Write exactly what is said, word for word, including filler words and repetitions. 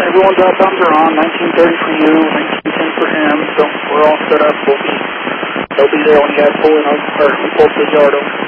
everyone's outbounds are on. nineteen thirty for you, nineteen ten for him. So we're all set up. We'll be, they'll be there when you guys pull in, or pull to the yard.